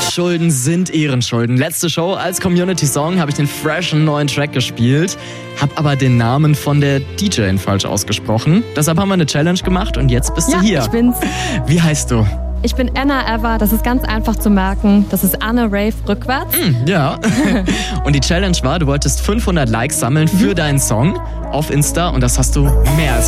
Schulden sind Ehrenschulden. Letzte Show als Community-Song habe ich den freshen neuen Track gespielt, habe aber den Namen von der DJin falsch ausgesprochen. Deshalb haben wir eine Challenge gemacht und jetzt bist du hier. Ich bin's. Wie heißt du? Ich bin Anna Eva, das ist ganz einfach zu merken. Das ist Anne Rave rückwärts. Ja. Und die Challenge war, du wolltest 500 Likes sammeln für deinen Song auf Insta und das hast du mehr als